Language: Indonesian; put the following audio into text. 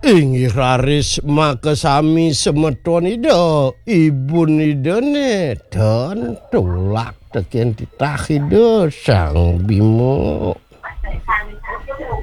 Inggih raris makasami semeton ida ibun idane dan tulak teken ditahide sang Bimo.